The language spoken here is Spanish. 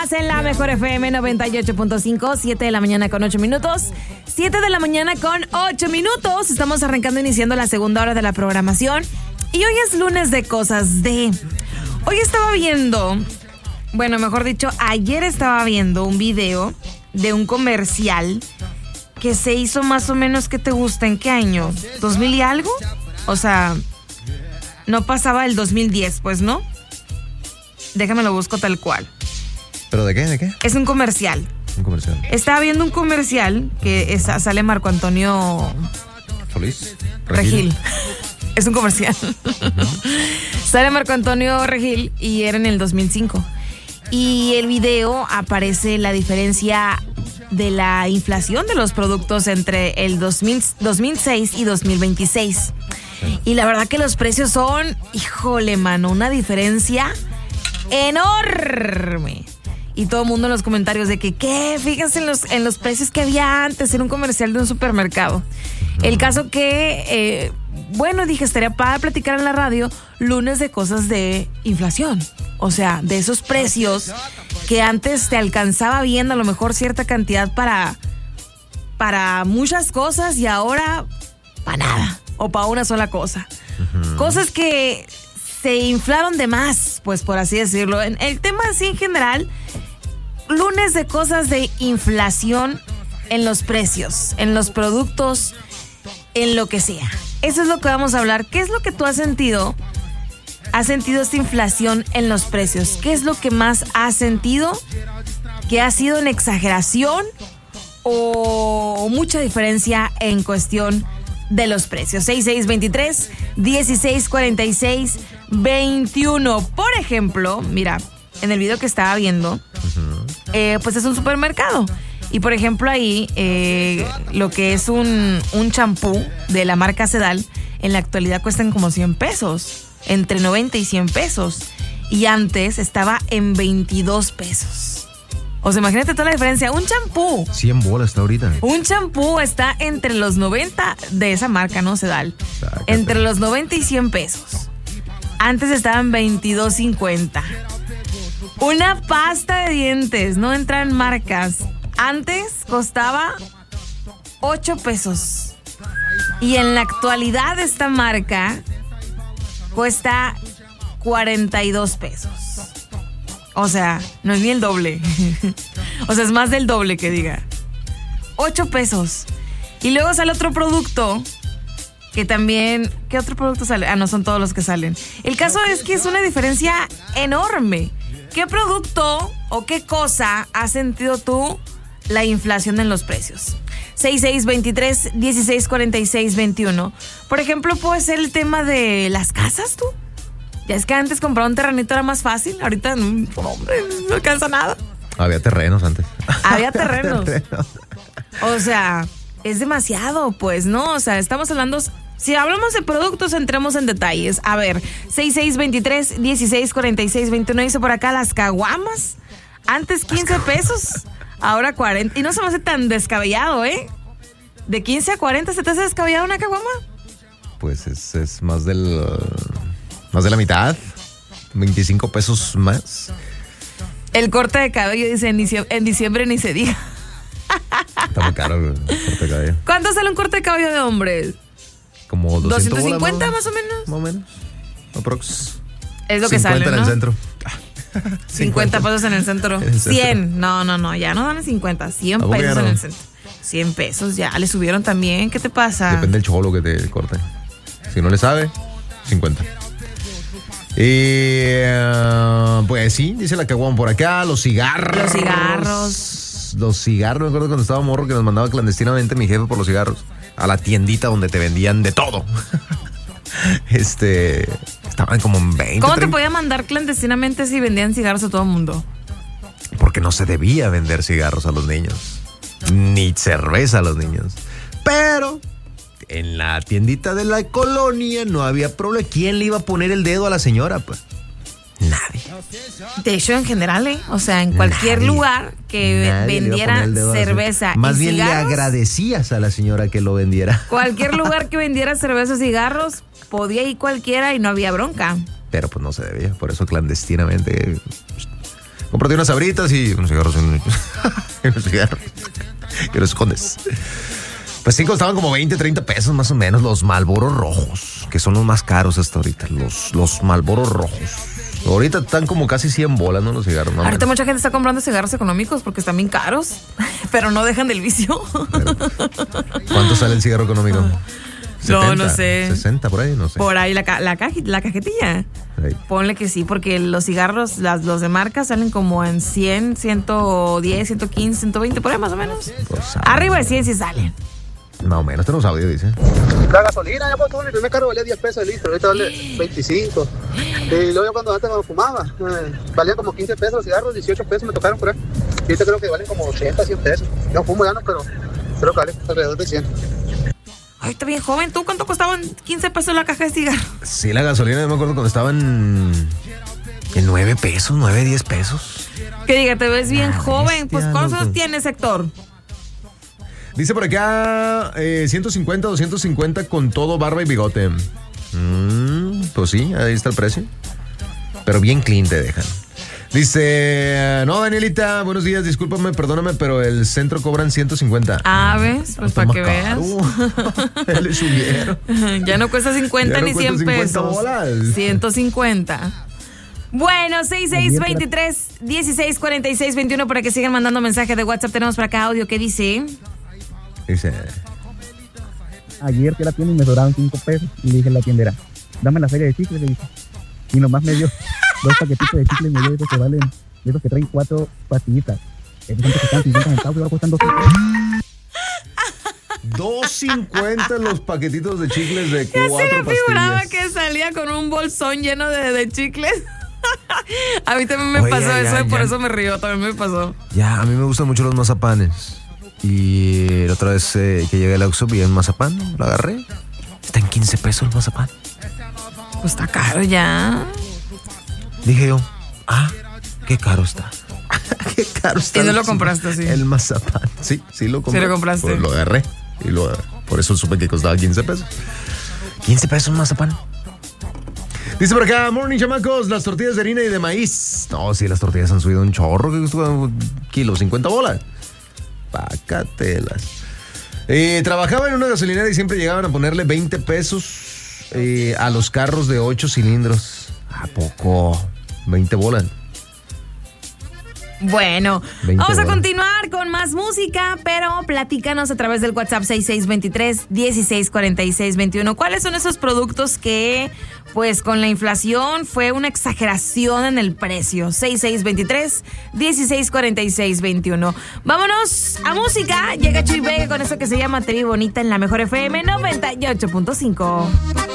En la Mejor FM 98.5, 7 de la mañana con 8 minutos. 7 de la mañana con 8 minutos. Estamos iniciando la segunda hora de la programación. Y hoy es lunes de cosas de... Hoy estaba viendo, bueno, mejor dicho, ayer estaba viendo un video de un comercial que se hizo más o menos, ¿qué te gusta? ¿En qué año? ¿2000 y algo? O sea, no pasaba el 2010, pues, ¿no? Déjame lo busco tal cual. ¿Pero de qué? ¿De qué? Es un comercial. Un comercial. Estaba viendo un comercial que sale Marco Antonio Solís. Regil. Es un comercial. Sale Marco Antonio Regil y era en el 2005. Y el video aparece la diferencia de la inflación de los productos entre el 2006 y 2026. Y la verdad que los precios son, híjole, mano, una diferencia enorme. Y todo el mundo en los comentarios de que, ¿qué? Fíjense en los precios que había antes en un comercial de un supermercado. El caso que, bueno, dije, estaría para platicar en la radio lunes de cosas de inflación. O sea, de esos precios que antes te alcanzaba bien a lo mejor cierta cantidad para muchas cosas y ahora para nada o para una sola cosa. Cosas que se inflaron de más, pues por así decirlo. El tema así en general, lunes de cosas de inflación en los precios, en los productos, en lo que sea. Eso es lo que vamos a hablar. ¿Qué es lo que tú has sentido? ¿Has sentido esta inflación en los precios? ¿Qué es lo que más has sentido? ¿Que ha sido en exageración o mucha diferencia en cuestión de los precios? 6623-1646-21. Por ejemplo, mira, en el video que estaba viendo, pues es un supermercado. Y por ejemplo ahí, lo que es un champú de la marca Sedal, en la actualidad cuestan como 100 pesos. Entre 90 y 100 pesos. Y antes estaba en 22 pesos. O sea, imagínate toda la diferencia. Un champú. 100 bolas está ahorita. Un champú está entre los 90 de esa marca, ¿no? Sedal. Sácate. Entre los 90 y 100 pesos. Antes estaba en 22.50. Una pasta de dientes, no entran marcas. Antes costaba 8 pesos. Y en la actualidad esta marca cuesta 42 pesos. O sea, no es ni el doble. O sea, es más del doble que diga. 8 pesos. Y luego sale otro producto que también... ¿Qué otro producto sale? Ah, no, son todos los que salen. El caso es que es una diferencia enorme. ¿Qué producto o qué cosa has sentido tú la inflación en los precios? 6623-1646-21. Por ejemplo, puede ser el tema de las casas, tú. Ya es que antes comprar un terrenito era más fácil. Ahorita, hombre, no alcanza nada. Había terrenos antes. Había terrenos. O sea, es demasiado, pues, ¿no? O sea, estamos hablando... Si hablamos de productos, entremos en detalles. A ver, 6623-1646-21. Dice por acá las caguamas. Antes 15 pesos. Ahora 40. Y no se me hace tan descabellado, ¿eh? De 15 a 40, ¿se te hace descabellado una caguama? Pues es más de la mitad. 25 pesos más. El corte de cabello, dice, en diciembre ni se diga. Está muy caro el corte de cabello. ¿Cuánto sale un corte de cabello de hombres? Como 250 más o menos. Más o menos. Aprox. Es lo que sale, ¿no? 50 en el centro. 50 pesos en el centro. 100. No, ya no dan 50. 100 pesos en el centro. 100 pesos, ya le subieron también. ¿Qué te pasa? Depende del cholo que te corte. Si no le sabe, 50. Pues sí, dice la caguama por acá. Los cigarros. Me acuerdo cuando estaba morro que nos mandaba clandestinamente mi jefe por los cigarros a la tiendita donde te vendían de todo. Estaban como en 20. ¿Cómo 30? Te podía mandar clandestinamente si vendían cigarros a todo el mundo? Porque no se debía vender cigarros a los niños, ni cerveza a los niños. Pero en la tiendita de la colonia no había problema. ¿Quién le iba a poner el dedo a la señora? Pues nadie. De hecho, en general, o sea, en cualquier lugar que vendiera cerveza más y bien cigarros, le agradecías a la señora que lo vendiera. Cualquier lugar que vendiera cerveza y cigarros, podía ir cualquiera y no había bronca. Pero pues no se debía, por eso clandestinamente Cómprate unas sabritas y unos cigarros. Unos cigarros. Que los escondes. Pues sí, costaban como 20, 30 pesos más o menos los Marlboro rojos, que son los más caros hasta ahorita, los Marlboro rojos. Ahorita están como casi 100 bolas, ¿no? Los cigarros. No, ahorita mucha gente está comprando cigarros económicos porque están bien caros, pero no dejan del vicio. Pero, ¿cuánto sale el cigarro económico? 70, no sé. 60 por ahí, no sé. Por ahí la cajetilla. Ahí. Ponle que sí, porque los cigarros, los de marca salen como en 100, 110, 115, 120, por ahí más o menos. Pues, arriba de 100 sí salen. Más o menos, tenemos audio, dice. La gasolina, ya cuando el primer carro valía 10 pesos el litro, ahorita vale 25. Y luego yo cuando fumaba, valían como 15 pesos los cigarros, 18 pesos me tocaron por ahí. Y ahorita creo que valen como 80, 100 pesos. Yo fumo ya no, pero creo que vale alrededor de 100. Ay, está bien joven. ¿Tú cuánto costaban 15 pesos la caja de cigarros? Sí, la gasolina, yo me acuerdo cuando estaban en 9 pesos, 9, 10 pesos. Que diga, te ves bien joven. Pues, bestia, ¿cuántos loco. años tienes, Héctor? Dice por acá 150, 250 con todo, barba y bigote. Pues sí, ahí está el precio. Pero bien clean te dejan. Dice, no, Danielita, buenos días, discúlpame, perdóname, pero el centro cobran 150. Ah, ¿ves? Pues Está para que más veas. caro. Le subieron. Ya no cuesta 50 Ya no ni cuesta 100 50 pesos. bolas. 150. Bueno, 6623-1646-21 para que sigan mandando mensaje de WhatsApp. Tenemos por acá audio que dice... Dice, Ayer fui a la tienda y me sobraban 5 pesos. Y le dije a la tiendera, dame la feria de chicles, le dije. Y nomás me dio 2 paquetitos de chicles, me dio esos que valen, de esos que traen 4 pastillitas. Esos que están 50 centavos y ahora cuestan 2 pesos. 2.50 los paquetitos de chicles de 4 Ya se me figuraba pastillas. que salía con un bolsón lleno de chicles. A mí también me Oye, pasó ya, eso y por ya. eso me río, también me pasó. Ya, a mí me gustan mucho los mazapanes. Y la otra vez que llegué al Oxxo vi un mazapán, lo agarré. Está en 15 pesos el mazapán. Pues está caro ya. Dije yo, qué caro está. Qué caro está. ¿Y no lo compraste así? El mazapán. Sí, lo compré. Sí lo compraste. Pues lo agarré. Por eso supe que costaba 15 pesos. 15 pesos un mazapán. Dice por acá, morning chamacos, las tortillas de harina y de maíz. No, sí, las tortillas han subido un chorro, que costó un kilo, 50 bolas. Pácatelas. Trabajaba en una gasolinera y siempre llegaban a ponerle 20 pesos a los carros de 8 cilindros. ¿A poco? 20 bolas. Bueno, 20 vamos a bolas. continuar con más música, pero platícanos a través del WhatsApp 6623-1646-21. ¿Cuáles son esos productos que, pues, con la inflación fue una exageración en el precio? 6623-1646-21. Vámonos a música. Llega Chuy Vega con eso que se llama Te vi bonita en la Mejor FM 98.5.